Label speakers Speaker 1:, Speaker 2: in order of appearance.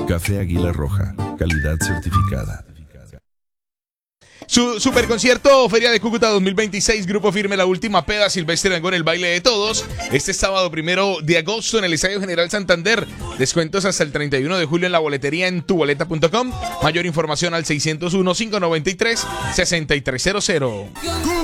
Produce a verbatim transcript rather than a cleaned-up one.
Speaker 1: Café Águila Roja, calidad certificada.
Speaker 2: Su super concierto Feria de Cúcuta dos mil veintiséis, Grupo Firme, La Última Peda, Silvestre Dangond, El Baile de Todos. Este sábado primero de agosto en el Estadio General Santander. Descuentos hasta el treinta y uno de julio en la boletería en tu boleta punto com. Mayor información al seiscientos uno, cinco noventa y tres, sesenta y tres cero cero.